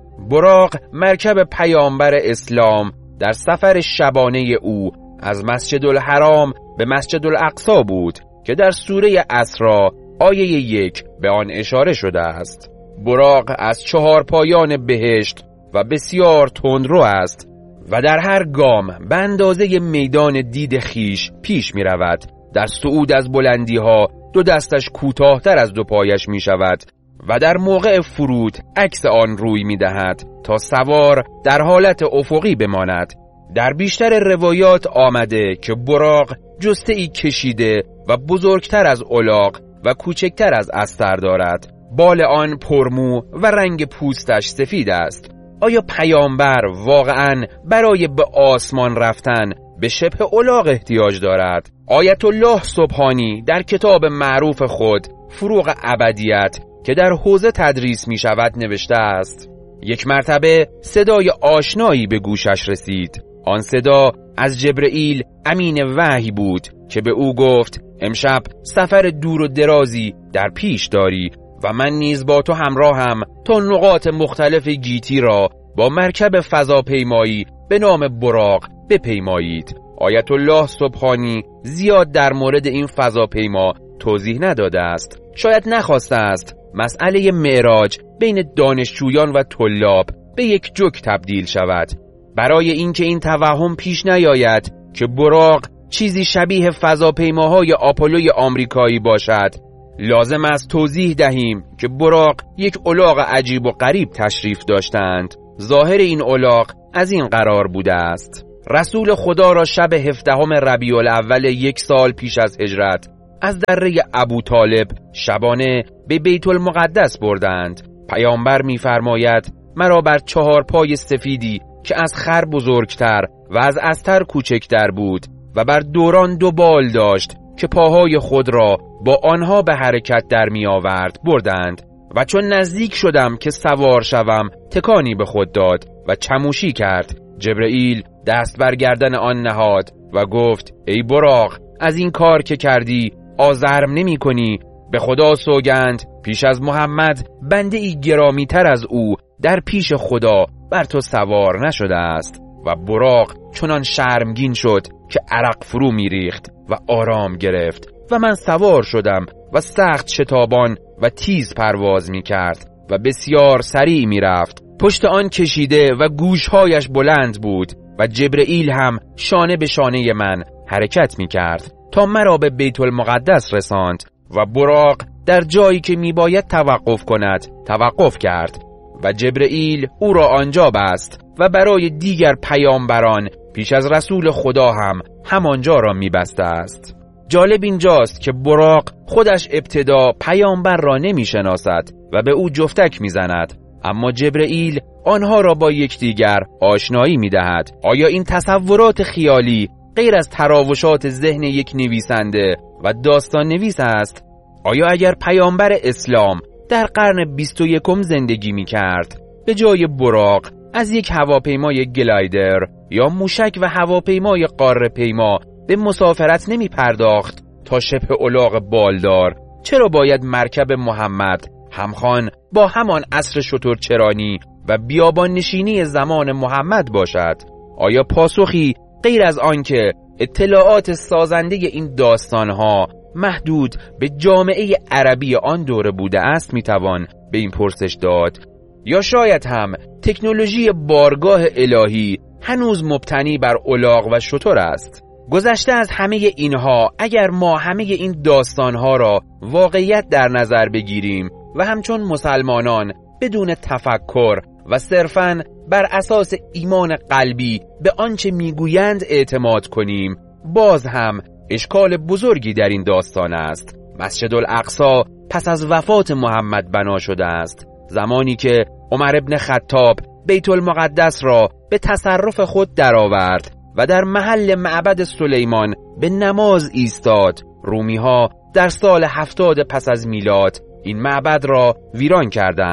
براق مرکب پیامبر اسلام در سفر شبانه او از مسجد الحرام به مسجد الاقصی بود که در سوره اسراء آیه 1 به آن اشاره شده است. براق از 4 پایان بهشت و بسیار تندرو است و در هر گام به اندازه میدان دید خیش پیش می رود. در صعود از بلندی ها 2 دستش کوتاه‌تر از 2 پایش می شود و در موقع فرود عکس آن روی می دهد تا سوار در حالت افقی بماند. در بیشتر روایات آمده که براق جسته‌ای کشیده و بزرگتر از الاغ و کوچکتر از استر دارد. بال آن پرمو و رنگ پوستش سفید است. آیا پیامبر واقعاً برای به آسمان رفتن به شبه الاغ احتیاج دارد؟ آیت الله سبحانی در کتاب معروف خود فروغ ابدیت که در حوزه تدریس می شود نوشته است: یک مرتبه صدای آشنایی به گوشش رسید. آن صدا از جبرئیل امین وحی بود که به او گفت امشب سفر دور و درازی در پیش داری و من نیز با تو همراهم تا نقاط مختلف گیتی را با مرکب فضاپیمایی به نام براق بپیمایید. آیت الله سبحانی زیاد در مورد این فضاپیما توضیح نداده است. شاید نخواسته است مسئله معراج بین دانشجویان و طلاب به یک جوک تبدیل شود. برای اینکه این توهم پیش نیاید که براق چیزی شبیه فضاپیماهای آپولوی آمریکایی باشد، لازم است توضیح دهیم که براق یک الاغ عجیب و غریب تشریف داشتند. ظاهر این الاغ از این قرار بوده است: رسول خدا را شب 17 ربیع الاول 1 سال پیش از هجرت از دره ابو طالب شبانه به بیت المقدس بردند. پیامبر می‌فرماید مرا بر 4 پای سفیدی که از خر بزرگتر و از استر کوچکتر بود و بر دوران 2 بال داشت که پاهای خود را با آنها به حرکت در می آورد بردند و چون نزدیک شدم که سوار شوم تکانی به خود داد و چموشی کرد. جبرئیل دست بر گردن آن نهاد و گفت ای براق، از این کار که کردی آزرم نمی کنی؟ به خدا سوگند پیش از محمد بنده ای گرامی تر از او در پیش خدا بر تو سوار نشده است. و براق چنان شرمگین شد که عرق فرو می ریخت و آرام گرفت و من سوار شدم و سخت شتابان و تیز پرواز می کرد و بسیار سریع می رفت. پشت آن کشیده و گوشهایش بلند بود و جبرئیل هم شانه به شانه من حرکت می کرد تا مرا به بیت المقدس رساند و براق در جایی که می باید توقف کند توقف کرد و جبرئیل او را آنجا بست و برای دیگر پیامبران پیش از رسول خدا هم همانجا را می بسته است. جالب اینجاست که براق خودش ابتدا پیامبر را نمی شناسد و به او جفتک می زند، اما جبرئیل آنها را با یکدیگر آشنایی می دهد. آیا این تصورات خیالی غیر از تراوشات ذهن یک نویسنده و داستان نویس است؟ آیا اگر پیامبر اسلام در قرن 21 زندگی می کرد به جای براق از یک هواپیمای گلایدر یا موشک و هواپیمای قاره پیما به مسافرت نمی پرداخت تا شبه الاغ بالدار، چرا باید مرکب محمد همخوان با همان عصر شترچرانی و بیابان نشینی زمان محمد باشد؟ آیا پاسخی غیر از آن که اطلاعات سازنده این داستانها محدود به جامعه عربی آن دوره بوده است میتوان به این پرسش داد؟ یا شاید هم تکنولوژی بارگاه الهی هنوز مبتنی بر الاغ و شتر است؟ گذشته از همه اینها، اگر ما همه این داستانها را واقعیت در نظر بگیریم و همچون مسلمانان بدون تفکر و صرفاً بر اساس ایمان قلبی به آنچه میگویند اعتماد کنیم، باز هم اشکال بزرگی در این داستان است. مسجد الاقصی پس از وفات محمد بنا شده است، زمانی که عمر ابن خطاب بیت المقدس را به تصرف خود درآورد و در محل معبد سلیمان به نماز ایستاد. رومی‌ها در سال 70 پس از میلاد این معبد را ویران کردند،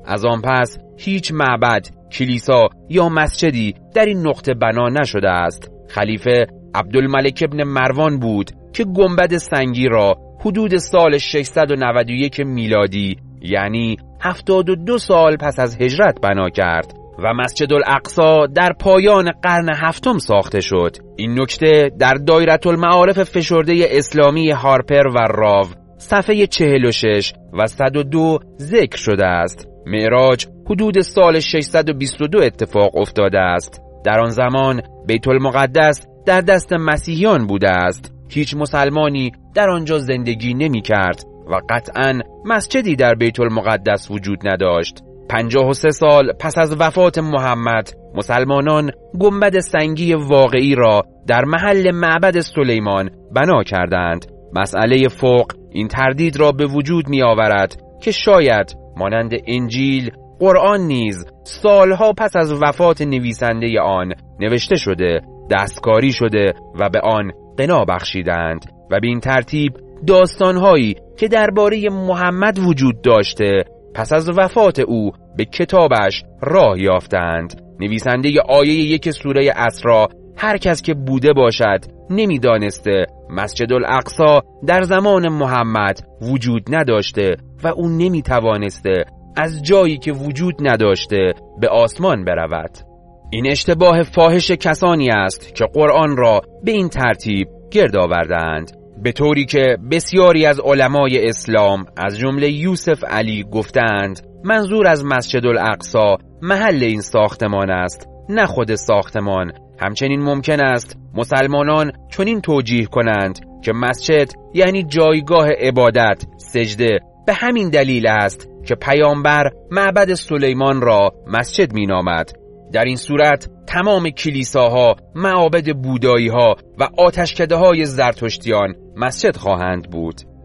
از آن پس هیچ معبد، کلیسا یا مسجدی در این نقطه بنا نشده است. خلیفه عبدالملک ابن مروان بود که گنبد سنگی را حدود سال 691 میلادی یعنی 72 سال پس از هجرت بنا کرد و مسجد الاقصی در پایان قرن هفتم ساخته شد. این نکته در دایره المعارف فشرده اسلامی هارپر و راو صفحه 46 و 102 ذکر شده است. معراج حدود سال 622 اتفاق افتاده است. در آن زمان بیت المقدس در دست مسیحیان بوده است. هیچ مسلمانی در آنجا زندگی نمی کرد و قطعاً مسجدی در بیت المقدس وجود نداشت. 53 سال پس از وفات محمد مسلمانان گنبد سنگی واقعی را در محل معبد سلیمان بنا کردند. مسئله فوق این تردید را به وجود می آورد که شاید مانند انجیل، قرآن نیز سالها پس از وفات نویسنده آن نوشته شده، دستکاری شده و به آن غنا بخشیدند و به این ترتیب داستانهایی که درباره محمد وجود داشته پس از وفات او به کتابش راه یافتند. نویسنده آیه 1 سوره اسراء هر کس که بوده باشد نمیدانسته مسجد الاقصی در زمان محمد وجود نداشته و او نمیتوانسته از جایی که وجود نداشته به آسمان برود. این اشتباه فاحش کسانی است که قرآن را به این ترتیب گرد آوردند، به طوری که بسیاری از علمای اسلام از جمله یوسف علی گفتند منظور از مسجد الاقصی محل این ساختمان است، نه خود ساختمان. همچنین ممکن است مسلمانان چنین توجیه کنند که مسجد یعنی جایگاه عبادت، سجده. به همین دلیل است که پیامبر معبد سلیمان را مسجد می نامد. در این صورت تمام کلیساها، معابد بودایی ها و آتشکده های زرتشتیان مسجد خواهند بود.